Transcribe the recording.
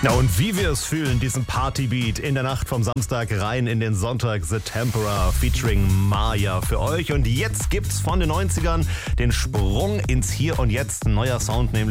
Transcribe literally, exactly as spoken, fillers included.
Na und wie wir es fühlen, diesen Partybeat in der Nacht vom Samstag rein in den Sonntag, The Temperor featuring Maya für euch. Und jetzt gibt's von den neunzigern den Sprung ins Hier und Jetzt, ein neuer Sound, nämlich